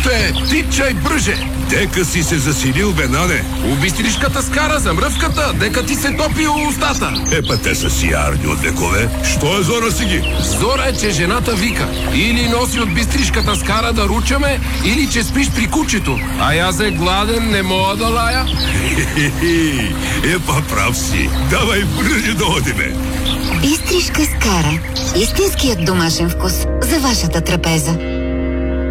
те, тичай бръже! Дека си се засилил, бе, Нане? Убистришката скара за мръвката, дека ти се топи устата. Епа те са си ярни от векове. Що е Зора си ги? Зора е, че жената вика. Или носи от бистришката скара да ручаме, или че спиш при кучето. А аз е гладен, не мога да лая. Епа прав си. Давай бръже да одиме. Бистришка скара. Истинският домашен вкус за вашата трапеза.